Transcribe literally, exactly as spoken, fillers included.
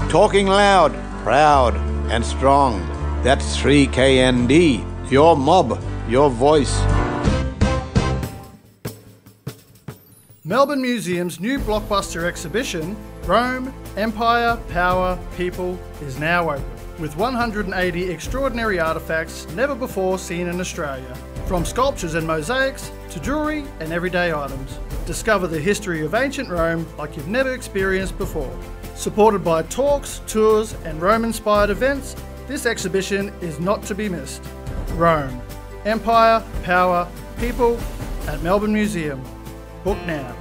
Talking loud, proud and strong. That's three K N D. Your mob, your voice. Melbourne Museum's new blockbuster exhibition, Rome, Empire, Power, People, is now open, with one hundred eighty extraordinary artefacts never before seen in Australia. From sculptures and mosaics to jewellery and everyday items. Discover the history of ancient Rome like you've never experienced before. Supported by talks, tours and Rome-inspired events, this exhibition is not to be missed. Rome, Empire, Power, People at Melbourne Museum. Book now.